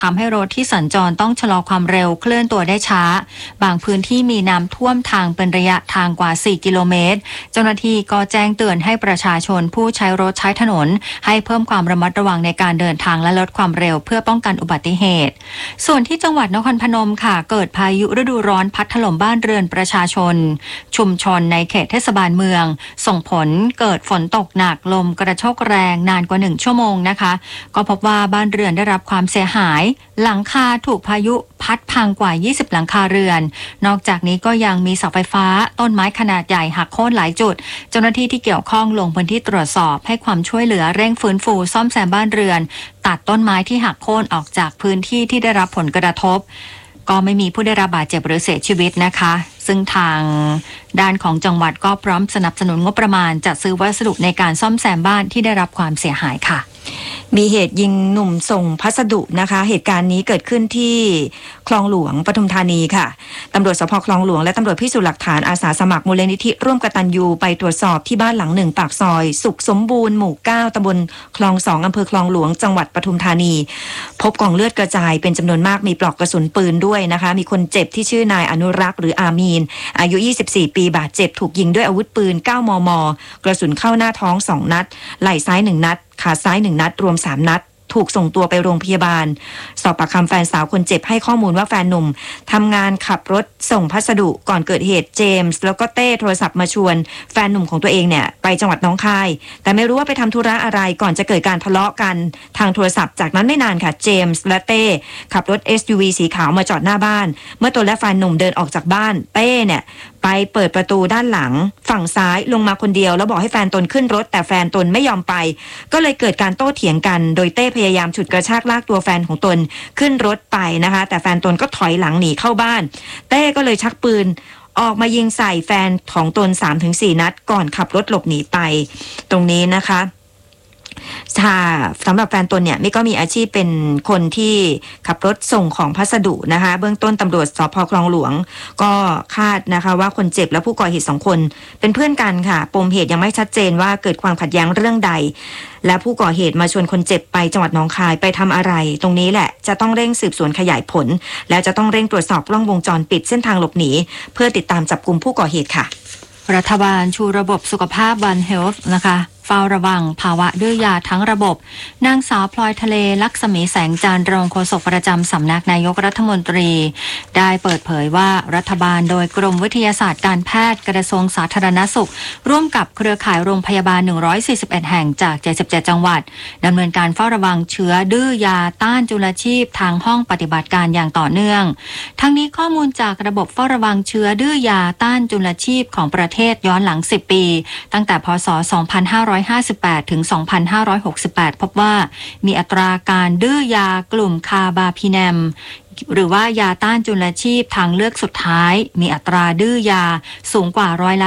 ทำให้รถที่สัญจรต้องชะลอความเร็วเคลื่อนตัวได้ช้าบางพื้นที่มีน้ำท่วมทางเป็นระยะทางกว่า4กิโลเมตรเจ้าหน้าที่ก็แจ้งเตือนให้ประชาชนผู้ใช้รถใช้ถนนให้เพิ่มความระมัดระวังในการเดินทางและลดความเร็วเพื่อป้องกันอุบัติเหตุส่วนที่จังหวัดนครพนมค่ะเกิดพายุฤดูร้อนพัดถล่มบ้านเรือนประชาชนชุมชนในเขตเทศบาลเมืองส่งผลเกิดฝนตกหนักลมกระโชกแรงนานกว่า1ชั่วโมงนะคะก็พบว่าบ้านเรือนได้รับความเสียหายหลังคาถูกพายุพัดพังกว่า20หลังคาเรือนนอกจากนี้ก็ยังมีเสาไฟฟ้าต้นไม้ขนาดใหญ่หักโค่นหลายจุดเจ้าหน้าที่ที่เกี่ยวข้องลงพื้นที่ตรวจสอบให้ความช่วยเหลือเร่งฟื้นฟูซ่อมแซมบ้านเรือนตัดต้นไม้ที่หักโค่นออกจากพื้นที่ที่ได้รับผลกระทบก็ไม่มีผู้ได้รับบาดเจ็บหรือเสียชีวิตนะคะซึ่งทางด้านของจังหวัดก็พร้อมสนับสนุนงบประมาณจัดซื้อวัสดุในการซ่อมแซมบ้านที่ได้รับความเสียหายค่ะมีเหตุยิงหนุ่มส่งพัสดุนะคะเหตุการณ์นี้เกิดขึ้นที่คลองหลวงปทุมธานีค่ะตำรวจสภ.คลองหลวงและตำรวจพิสูจน์หลักฐานอาสาสมัครมูลนิธิร่วมกตัญญูไปตรวจสอบที่บ้านหลังหนึ่งปากซอยสุขสมบูรณ์หมู่9ตำบลคลอง2อำเภอคลองหลวงจังหวัดปทุมธานีพบกองเลือดกระจายเป็นจำนวนมากมีปลอกกระสุนปืนด้วยนะคะมีคนเจ็บที่ชื่อนายอนุรักษ์หรืออามีนอายุ24ปีบาดเจ็บถูกยิงด้วยอาวุธปืน9มมกระสุนเข้าหน้าท้อง2นัดไหล่ซ้าย1นัดขาซ้าย1นัดรวม3นัดถูกส่งตัวไปโรงพยาบาลสอบปากคำแฟนสาวคนเจ็บให้ข้อมูลว่าแฟนหนุ่มทำงานขับรถส่งพัสดุก่อนเกิดเหตุเจมส์แล้วก็เต้โทรศัพท์มาชวนแฟนหนุ่มของตัวเองเนี่ยไปจังหวัดหนองคายแต่ไม่รู้ว่าไปทำธุระอะไรก่อนจะเกิดการทะเลาะกันทางโทรศัพท์จากนั้นไม่นานค่ะเจมส์และเต้ขับรถ SUV สีขาวมาจอดหน้าบ้านเมื่อตนและแฟนหนุ่มเดินออกจากบ้านเต้เนี่ยไปเปิดประตูด้านหลังฝั่งซ้ายลงมาคนเดียวแล้วบอกให้แฟนตนขึ้นรถแต่แฟนตนไม่ยอมไปก็เลยเกิดการโต้เถียงกันโดยเต้พยายามฉุดกระชากลากตัวแฟนของตนขึ้นรถไปนะคะแต่แฟนตนก็ถอยหลังหนีเข้าบ้านเต้ก็เลยชักปืนออกมายิงใส่แฟนของตน 3-4 นัดก่อนขับรถหลบหนีไปตรงนี้นะคะสำหรับแฟนตนเนี่ยก็มีอาชีพเป็นคนที่ขับรถส่งของพัสดุนะคะเบื้องต้นตำรวจสภ.คลองหลวงก็คาดนะคะว่าคนเจ็บและผู้ก่อเหตุ2คนเป็นเพื่อนกันค่ะปมเหตุยังไม่ชัดเจนว่าเกิดความขัดแย้งเรื่องใดและผู้ก่อเหตุมาชวนคนเจ็บไปจังหวัดหนองคายไปทำอะไรตรงนี้แหละจะต้องเร่งสืบสวนขยายผลแล้วจะต้องเร่งตรวจสอบกล้องวงจรปิดเส้นทางหลบหนีเพื่อติดตามจับกุมผู้ก่อเหตุค่ะรัฐบาลชูระบบสุขภาพ One Health นะคะเฝ้าระวังภาวะดื้อยาทั้งระบบนางสาวพลอยทะเลลักษมีแสงจันทร์รองโฆษกประจำสำนักนายกรัฐมนตรีได้เปิดเผยว่ารัฐบาลโดยกรมวิทยาศาสตร์การแพทย์กระทรวงสาธารณสุขร่วมกับเครือข่ายโรงพยาบาล141แห่งจาก77จังหวัดดำเนินการเฝ้าระวังเชื้อดื้อยาต้านจุลชีพทางห้องปฏิบัติการอย่างต่อเนื่องทั้งนี้ข้อมูลจากระบบเฝ้าระวังเชื้อดื้อยาต้านจุลชีพของประเทศย้อนหลัง10ปีตั้งแต่พ.ศ. 2558 ถึง 2568 พบว่ามีอัตราการดื้อยากลุ่มคาบาพิแนมหรือว่ายาต้านจุลชีพทางเลือกสุดท้ายมีอัตราดื้อยาสูงกว่า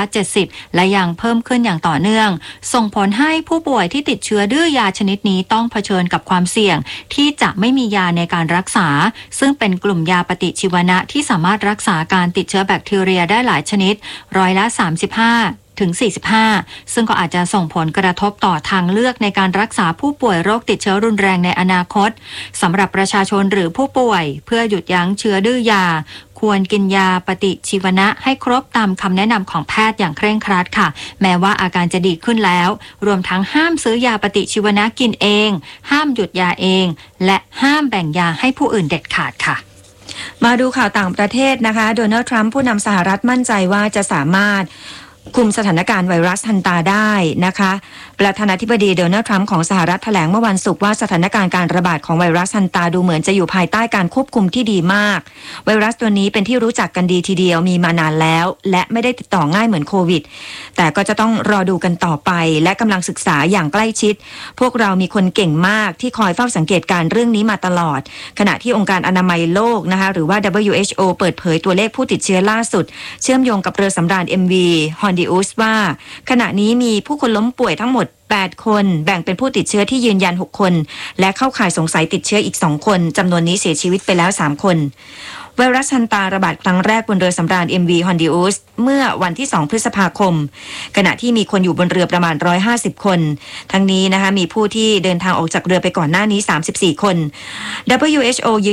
70%และยังเพิ่มขึ้นอย่างต่อเนื่องส่งผลให้ผู้ป่วยที่ติดเชื้อดื้อยาชนิดนี้ต้องเผชิญกับความเสี่ยงที่จะไม่มียาในการรักษาซึ่งเป็นกลุ่มยาปฏิชีวนะที่สามารถรักษาการติดเชื้อแบคทีเรียได้หลายชนิด35%ถึง 45 ซึ่งก็อาจจะส่งผลกระทบต่อทางเลือกในการรักษาผู้ป่วยโรคติดเชื้อรุนแรงในอนาคตสำหรับประชาชนหรือผู้ป่วยเพื่อหยุดยั้งเชื้อดื้อยาควรกินยาปฏิชีวนะให้ครบตามคำแนะนำของแพทย์อย่างเคร่งครัดค่ะแม้ว่าอาการจะดีขึ้นแล้วรวมทั้งห้ามซื้อยาปฏิชีวนะกินเองห้ามหยุดยาเองและห้ามแบ่งยาให้ผู้อื่นเด็ดขาดค่ะมาดูข่าวต่างประเทศนะคะโดนัลด์ทรัมป์ผู้นำสหรัฐมั่นใจว่าจะสามารถคุมสถานการณ์ไวรัสฮันตาได้นะคะประธานาธิบดีโดนัลด์ทรัมป์ของสหรัฐแถลงเมื่อวันศุกร์ว่าสถานการณ์การระบาดของไวรัสฮันตาดูเหมือนจะอยู่ภายใต้การควบคุมที่ดีมากไวรัสตัวนี้เป็นที่รู้จักกันดีทีเดียวมีมานานแล้วและไม่ได้ติดต่อง่ายเหมือนโควิดแต่ก็จะต้องรอดูกันต่อไปและกำลังศึกษาอย่างใกล้ชิดพวกเรามีคนเก่งมากที่คอยเฝ้าสังเกตการเรื่องนี้มาตลอดขณะที่องค์การอนามัยโลกนะคะหรือว่า WHO เปิดเผยตัวเลขผู้ติดเชื้อล่าสุดเชื่อมโยงกับเรือสำราญ MV Hondius ว่าขณะนี้มีผู้คนล้มป่วยทั้งหมด8คนแบ่งเป็นผู้ติดเชื้อที่ยืนยัน6คนและเข้าข่ายสงสัยติดเชื้ออีก2คนจำนวนนี้เสียชีวิตไปแล้ว3คนไวรัสฮันตาระบาดครั้งแรกบนเรือสำราญ MV Hondius เมื่อวันที่ 2 พฤษภาคมขณะที่มีคนอยู่บนเรือประมาณ150 คนทั้งนี้นะคะมีผู้ที่เดินทางออกจากเรือไปก่อนหน้านี้34 คน WHO